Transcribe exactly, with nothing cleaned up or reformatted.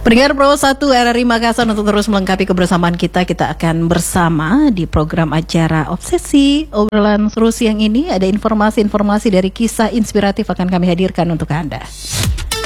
Pendengar Pro satu R R I Makassar, untuk terus melengkapi kebersamaan kita, kita akan bersama di program acara Obsesi. Obrolan seru siang ini ada informasi-informasi dari kisah inspiratif akan kami hadirkan untuk Anda.